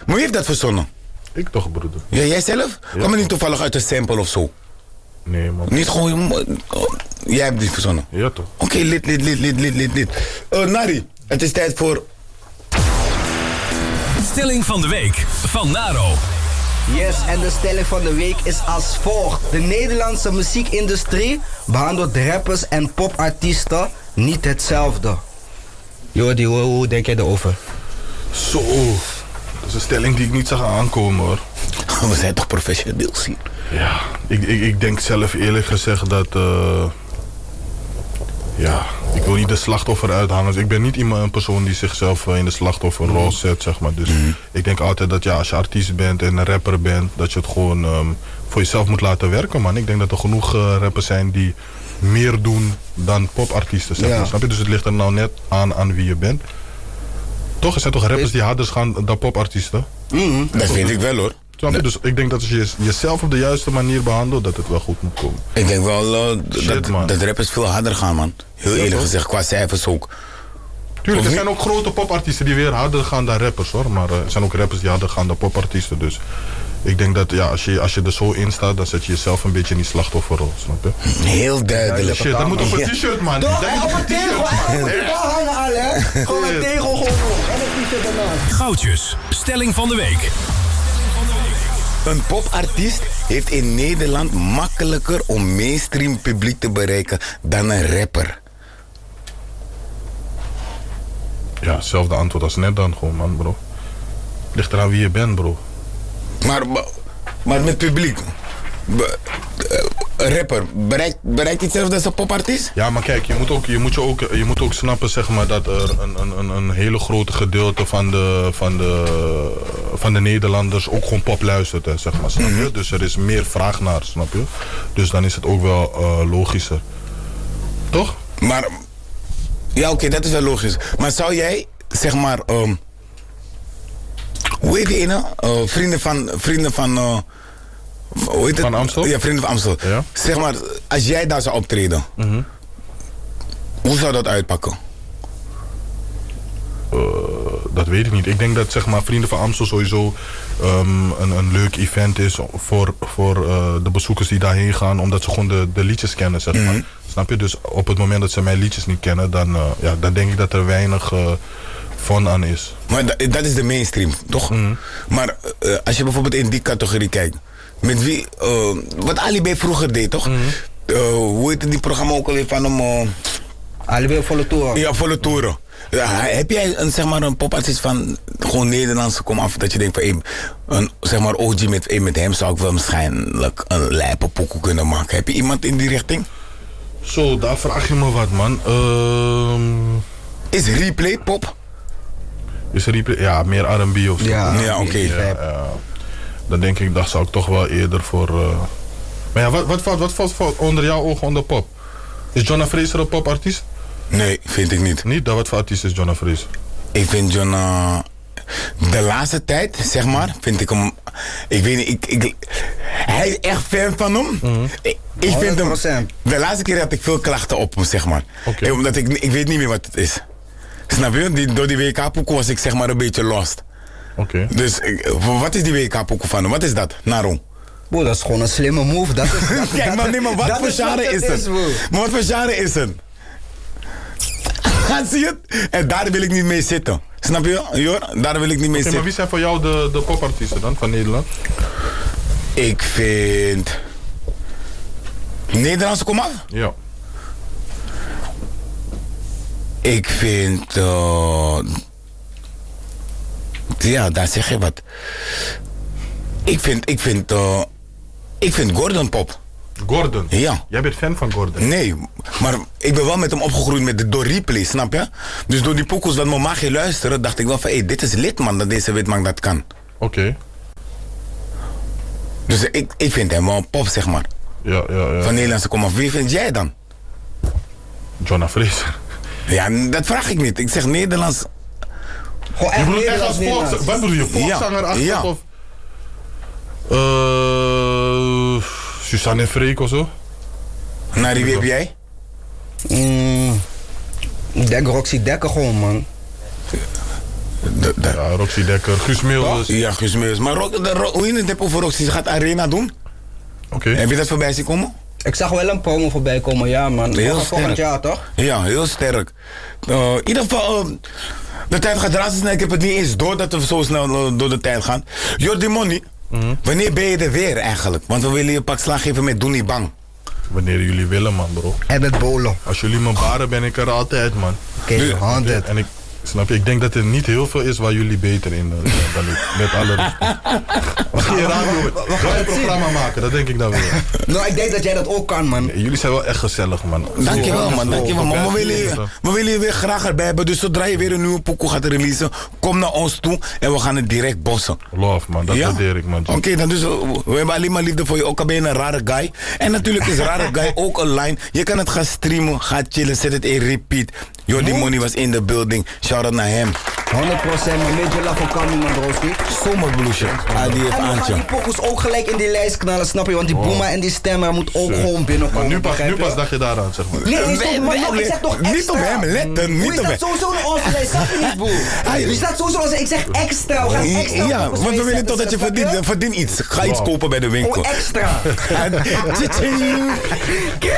wie heeft dat verzonnen? Ik toch, broeder. Ja, jij zelf? Ja. Kwam het niet toevallig uit een sample of zo? Nee, man. Niet gewoon... jij hebt die verzonnen? Ja, toch. Oké, lid. Nari, het is tijd voor... Stelling van de week van Naro. Yes, en de stelling van de week is als volgt. De Nederlandse muziekindustrie behandelt rappers en popartiesten niet hetzelfde. Jordi, hoe denk jij erover? Zo. Dat is een stelling die ik niet zag aankomen, hoor. We zijn toch professioneels hier? Ja, ik denk zelf eerlijk gezegd dat... ja, ik wil niet de slachtoffer uithangen. Dus ik ben niet een persoon die zichzelf in de slachtofferrol zet, zeg maar. Dus ik denk altijd dat ja, als je artiest bent en een rapper bent, dat je het gewoon voor jezelf moet laten werken, man. Ik denk dat er genoeg rappers zijn die meer doen dan popartiesten, zeg maar. Ja. Snap je? Dus het ligt er nou net aan wie je bent. Toch? Er zijn toch rappers die harder gaan dan popartiesten? Dat vind ik wel, hoor. Snap je? Dus ik denk dat als je jezelf op de juiste manier behandelt, dat het wel goed moet komen. Ik denk wel Shit, man. dat rappers veel harder gaan, man. Heel eerlijk toch? gezegd, qua cijfers ook. Tuurlijk, Of er zijn ook grote popartiesten die weer harder gaan dan rappers, hoor. Maar er zijn ook rappers die harder gaan dan popartiesten. Dus ik denk dat ja, als je er zo in staat, dan zet je jezelf een beetje in die slachtofferrol, snap je? Heel duidelijk. Shit, dat moet op een t-shirt, man. Dat moet op een tegel, t-shirt. daar hangen alle, hè? Gewoon een tegel gewoon op. En een t-shirt daarnaast. Goudjes, stelling van de week. Een popartiest heeft in Nederland makkelijker om mainstream publiek te bereiken dan een rapper. Ja, hetzelfde antwoord als net dan gewoon, man, bro. Ligt eraan wie je bent, bro. Maar met publiek. Een rapper bereikt hetzelfde als een popartiest? Ja, maar kijk, je moet ook snappen, zeg maar, dat er een hele grote gedeelte van de Nederlanders ook gewoon pop luistert, hè, zeg maar, snap je? Dus er is meer vraag naar, snap je? Dus dan is het ook wel logischer. Toch? Maar, ja oké, dat is wel logisch. Maar zou jij, zeg maar, hoe heet die ene? Vrienden van hoe heet het? Van Amstel? Ja, Vrienden van Amstel. Ja. Zeg maar, als jij daar zou optreden, hoe zou dat uitpakken? Dat weet ik niet. Ik denk dat, zeg maar, Vrienden van Amstel sowieso een leuk event is voor de bezoekers die daarheen gaan, omdat ze gewoon de liedjes kennen, zeg maar. Snap je? Dus op het moment dat ze mijn liedjes niet kennen, dan denk ik dat er weinig fun aan is. Maar dat is de mainstream, toch? Maar als je bijvoorbeeld in die categorie kijkt, met wie, wat Ali B vroeger deed, toch? Hoe heet die programma ook alweer van hem? Ali B volle toer. Ja, volle toeren. Ja, heb jij een popartiest van gewoon Nederlandse kom af, dat je denkt van een zeg maar OG met hem zou ik wel waarschijnlijk een lijpe pokoe kunnen maken. Heb je iemand in die richting? Zo, daar vraag je me wat, man. Is Replay pop? Is er ja, meer R&B of zo? Ja, oké. Ja. Dan denk ik, dat zou ik toch wel eerder voor... Maar ja, wat valt onder jouw ogen onder pop? Is Jonna Fraser een popartiest? Nee, vind ik niet. Niet? Wat voor artiest is Jonna Fraser? Ik vind Jonna... De laatste tijd, zeg maar, vind ik hem... Ik weet niet, hij is echt fan van hem. Ik vind hem... De laatste keer had ik veel klachten op hem, zeg maar. Okay. Omdat ik weet niet meer wat het is. Snap je? Door die WK-pokoe was ik zeg maar een beetje lost. Oké. Dus wat is die WK-pokoe van hem? Wat is dat? Narom? Boah, dat is gewoon een slimme move. Dat is, Kijk, maar wat voor genre is het? Maar wat voor genre is het? Zie je het? En daar wil ik niet mee zitten. Snap je, Jor? Daar wil ik niet mee zitten. Maar wie zijn voor jou de popartiesten dan, van Nederland? Ik vind... Nederlandse komaf? Ja. Ik vind... ja, daar zeg je wat. Ik vind Gordon pop. Gordon? Ja. Jij bent fan van Gordon? Nee, maar ik ben wel met hem opgegroeid door replay, snap je? Dus door die poekels wat mijn maag luisteren, dacht ik wel van, dit is lid man, dat deze witman dat kan. Oké. Dus ik vind hem wel een pop, zeg maar. Ja. Van Nederlandse komaf. Wie vind jij dan? Jonna Fraser. Ja, dat vraag ik niet. Ik zeg Nederlands. Gewoon echt Nederlands. Wat bedoel je? Volkszanger Ja. Of? Suzanne en Freek of zo? Naar wie heb jij? Ik denk Roxy Dekker gewoon, man. Ja, Roxy Dekker, Guus Meeuwis. Ja, Guus Meeuwis. Maar hoe je het hebt over Roxy, ze gaat Arena doen. Oké. Heb je dat voorbij zien komen? Ik zag wel een promo voorbij komen, ja man. Heel Volgend sterk. jaar toch? Ja, heel sterk. In ieder geval, de tijd gaat razendsnel. Ik heb het niet eens door dat we zo snel door de tijd gaan. Jordi Money, wanneer ben je er weer eigenlijk? Want we willen je pak slag geven met Doe Niet Bang. Wanneer jullie willen, man, bro. En met Bolo. Als jullie me baren, ben ik er altijd, man. Oké, 100. En snap je, ik denk dat er niet heel veel is waar jullie beter in zijn dan ik. Met alle respect. Wat ga je radio? Ga je een programma maken? Dat denk ik dan weer. Nou, ik denk dat jij dat ook kan, man. Nee, jullie zijn wel echt gezellig, man. Dankjewel, man. Dankjewel, man. We willen je weer graag erbij hebben. Dus zodra je weer een nieuwe pokoe gaat releasen, kom naar ons toe en we gaan het direct bossen. Love, man. Dat waardeer ik, man. Oké, dan dus we hebben alleen maar liefde voor je. Ook al ben je een rare guy. En natuurlijk is rare guy ook online. Je kan het gaan streamen, gaan chillen, zet het in repeat. Jordi Money was in the building. Shout-out naar hem. 100%, maar major love voor Camille, man, Broski. Zomerbloesje. Die heeft En we Aantje. gaan die pokus ook gelijk in die lijst knallen, snap je? Want die Boema en die stemmer moet ook gewoon binnenkomen. Maar nu pas dacht je daaraan, zeg maar. Nee, ik zeg toch extra. Niet op hem, letten. Hoe Niet is op hem. dat sowieso in onze lijst? Snap je niet, boer? Die staat sowieso als ik zeg extra. We gaan extra Ja, pokus want we willen toch dat je snap verdient iets. Ga iets kopen bij de winkel. Oh, extra.